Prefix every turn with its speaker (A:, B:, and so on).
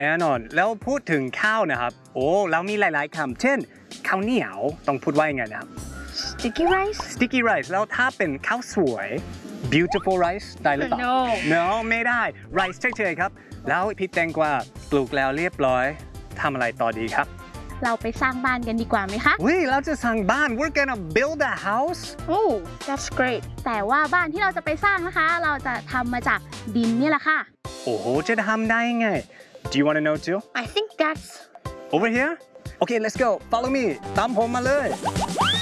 A: แน่นอนแล้วพูดถึงข้าวนะครับโอ้แล้วมีหลายๆคำเช่นข้าวเหนียวต้องพูดว่ายังไงนะครับ
B: sticky rice
A: sticky rice แล้วถ้าเป็นข้าวสวย beautiful rice ได้หรือเปล่า no ไม่ได้ rice เฉยๆครับแล้วพี่แตงกวาปลูกแล้วเรียบร้อยทำอะไรต่อดีครับ
B: เราไปสร้างบ้านกันดีกว่าไหมคะ
A: เราจะสร้างบ้าน we're gonna build a house
B: oh that's great แต่ว่าบ้านที่เราจะไปสร้างนะคะเราจะทำมาจากดินนี่แหละค่ะ
A: โอ้โหจะทำได้ไง do you want to know too
B: I think that's
A: over here okay let's go follow me ตามผมมาเลย